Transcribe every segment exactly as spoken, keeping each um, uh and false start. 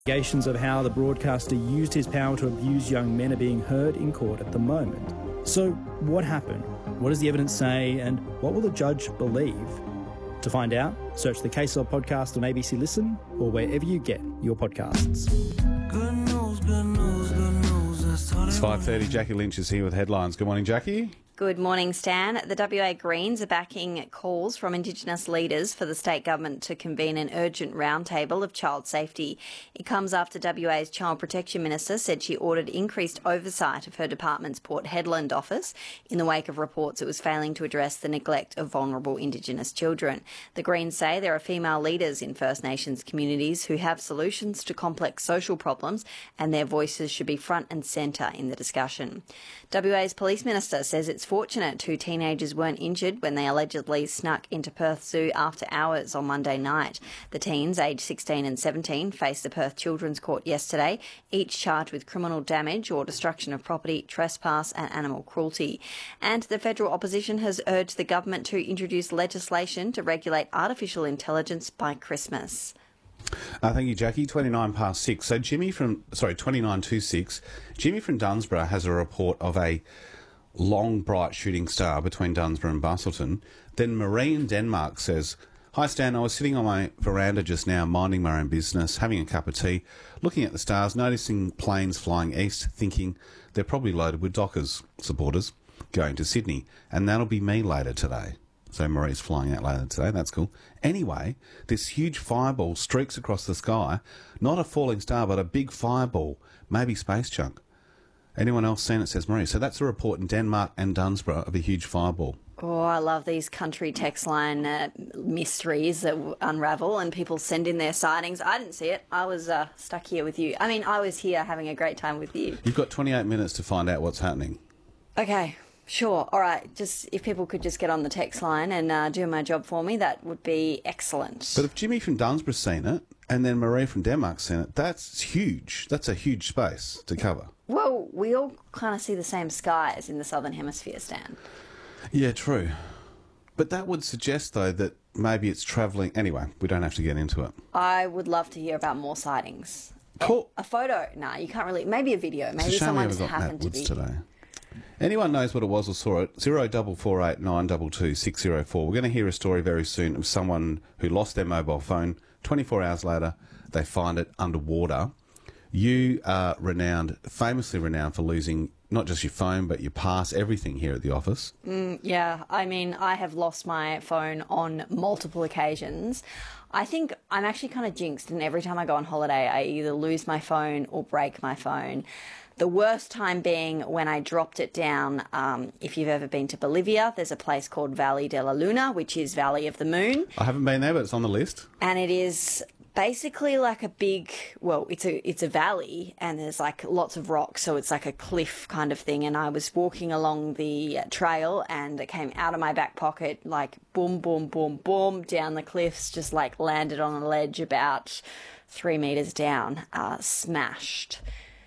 Allegations of how the broadcaster used his power to abuse young men are being heard in court at the moment. So, what happened? What does the evidence say? And what will the judge believe? To find out, search the Case Law podcast on A B C Listen or wherever you get your podcasts. Good news, good news, good news. It's five thirty. Jackie Lynch is here with headlines. Good morning, Jackie. Good morning, Stan. The W A Greens are backing calls from Indigenous leaders for the state government to convene an urgent roundtable of child safety. It comes after W A's Child Protection Minister said she ordered increased oversight of her department's Port Hedland office in the wake of reports it was failing to address the neglect of vulnerable Indigenous children. The Greens say there are female leaders in First Nations communities who have solutions to complex social problems and their voices should be front and centre in the discussion. W A's Police Minister says it's fortunate two teenagers weren't injured when they allegedly snuck into Perth Zoo after hours on Monday night. The teens, aged sixteen and seventeen, faced the Perth Children's Court yesterday, each charged with criminal damage or destruction of property, trespass and animal cruelty. And the federal opposition has urged the government to introduce legislation to regulate artificial intelligence by Christmas. Uh, thank you, Jackie. twenty-nine past six. So Jimmy from, sorry, twenty-nine to six. Jimmy from Dunsborough has a report of a long, bright shooting star between Dunsborough and Busselton. Then Marie in Denmark says, "Hi Stan, I was sitting on my veranda just now, minding my own business, having a cup of tea, looking at the stars, noticing planes flying east, thinking they're probably loaded with Dockers supporters going to Sydney, and that'll be me later today." So Marie's flying out later today, that's cool. Anyway, this huge fireball streaks across the sky, not a falling star, but a big fireball, maybe space junk. Anyone else seen it, says Marie. So that's a report in Denmark and Dunsborough of a huge fireball. Oh, I love these country text line uh, mysteries that unravel and people send in their sightings. I didn't see it. I was uh, stuck here with you. I mean, I was here having a great time with you. You've got twenty-eight minutes to find out what's happening. Okay, sure. All right. Just if people could just get on the text line and uh, do my job for me, that would be excellent. But if Jimmy from Dunsborough's seen it and then Marie from Denmark's seen it, that's huge. That's a huge space to cover. Well, we all kind of see the same skies in the Southern Hemisphere, Stan. Yeah, true. But that would suggest, though, that maybe it's travelling... Anyway, we don't have to get into it. I would love to hear about more sightings. Cool. A, a photo? Nah, you can't really... Maybe a video. Maybe someone just happened to be... Today. Anyone knows what it was or saw it, zero double four eight nine two two six zero four. We're going to hear a story very soon of someone who lost their mobile phone. twenty-four hours later, they find it underwater. You are renowned, famously renowned for losing not just your phone, but your pass, everything here at the office. Mm, yeah, I mean, I have lost my phone on multiple occasions. I think I'm actually kind of jinxed, and every time I go on holiday, I either lose my phone or break my phone. The worst time being when I dropped it down. Um, if you've ever been to Bolivia, there's a place called Valle de la Luna, which is Valley of the Moon. I haven't been there, but it's on the list. And it is basically like a big, well, it's a it's a valley and there's like lots of rocks, so it's like a cliff kind of thing. And I was walking along the trail and it came out of my back pocket, like boom, boom, boom, boom, down the cliffs, just like landed on a ledge about three metres down, uh, smashed.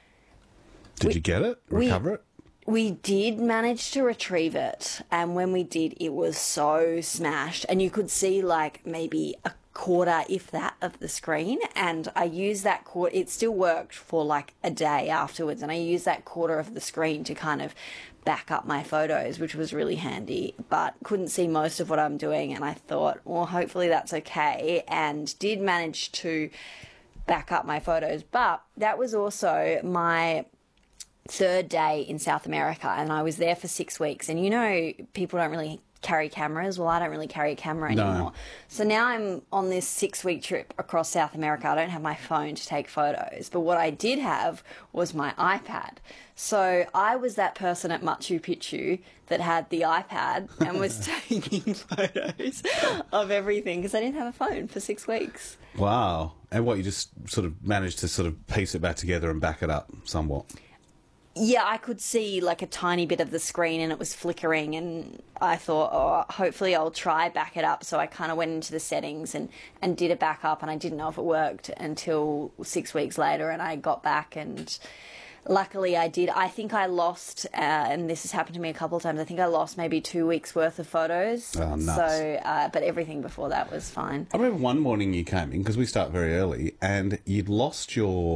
Did we, you get it? Recover we, it? We did manage to retrieve it, and when we did, it was so smashed, and you could see like maybe a quarter, if that, of the screen. And I used that quarter, it still worked for like a day afterwards, and I used that quarter of the screen to kind of back up my photos, which was really handy, but couldn't see most of what I'm doing. And I thought, well, hopefully that's okay, and did manage to back up my photos. But that was also my third day in South America, and I was there for six weeks. And you know, people don't really carry cameras. Well, I don't really carry a camera anymore. No. So now I'm on this six-week trip across South America. I don't have my phone to take photos, but what I did have was my iPad. So I was that person at Machu Picchu that had the iPad and was taking photos of everything because I didn't have a phone for six weeks. Wow. And what, you just sort of managed to sort of piece it back together and back it up somewhat? Yeah, I could see like a tiny bit of the screen and it was flickering, and I thought, oh, hopefully I'll try back it up. So I kind of went into the settings and, and did a backup, and I didn't know if it worked until six weeks later, and I got back and Luckily, I did. I think I lost, uh, and this has happened to me a couple of times. I think I lost maybe two weeks worth of photos. Oh, nuts. So, uh, but everything before that was fine. I remember one morning you came in, because we start very early, and you'd lost your